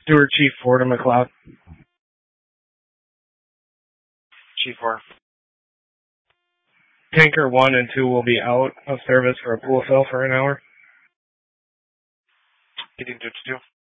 Stewart Chief 4 to McLeod. Chief 4. Tanker 1 and 2 will be out of service for a pool fill for an hour. Getting to 2.